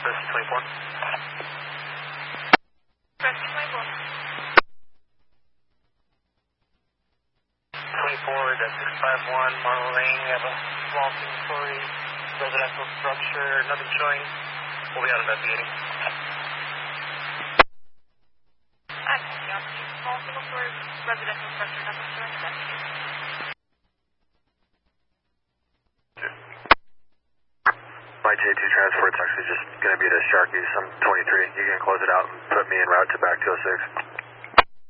Press 24. Press 24. 24, that's 651 Marlow Lane. We have a small single-story residential structure, nothing showing. We'll be out investigating. I'm picking up the small single-story residential structure, nothing showing investigation. My J2 transport's actually just going to be to Sharky's. I'm 23. You can close it out and put me en route to back 206.